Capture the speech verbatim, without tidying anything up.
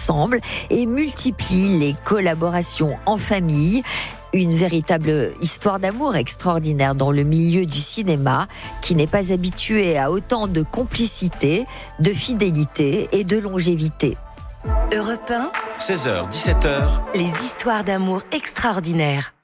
ensemble et multiplient les collaborations en famille. Une véritable histoire d'amour extraordinaire dans le milieu du cinéma qui n'est pas habitué à autant de complicité, de fidélité et de longévité. Europe un, seize heures dix-sept heures. les histoires d'amour extraordinaires.